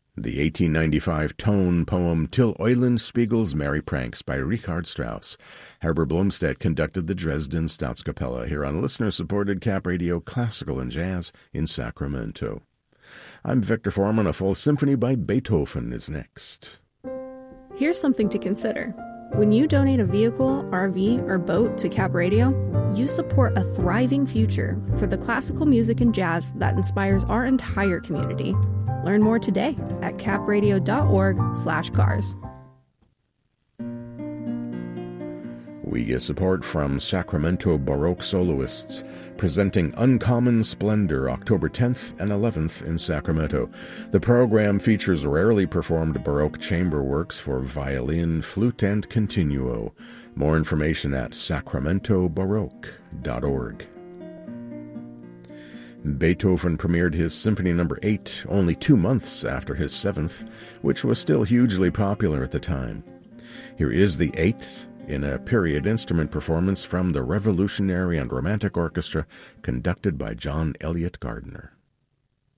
The 1895 tone poem Till Eulenspiegel's Merry Pranks by Richard Strauss. Herbert Blomstedt conducted the Dresden Staatskapelle here on listener-supported Cap Radio Classical and Jazz in Sacramento. I'm Victor Foreman. A full symphony by Beethoven is next. Here's something to consider. When you donate a vehicle, RV, or boat to Cap Radio, you support a thriving future for the classical music and jazz that inspires our entire community. Learn more today at capradio.org/cars. We get support from Sacramento Baroque soloists presenting Uncommon Splendor October 10th and 11th in Sacramento. The program features rarely performed Baroque chamber works for violin, flute, and continuo. More information at sacramentobaroque.org. Beethoven premiered his Symphony No. 8 only 2 months after his 7th, which was still hugely popular at the time. Here is the 8th in a period instrument performance from the Revolutionary and Romantic Orchestra conducted by John Elliott Gardner.